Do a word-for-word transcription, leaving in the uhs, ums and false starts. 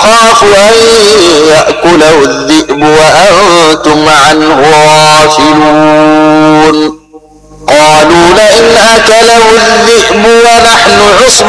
أخاف أن يأكله الذئب وأنتم عنه غافلون قالوا لئن أكله الذئب ونحن عصبة